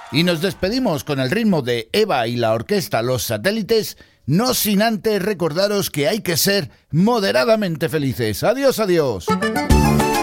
Y nos despedimos con el ritmo de Eva y la orquesta Los Satélites, no sin antes recordaros que hay que ser moderadamente felices. Adiós, adiós.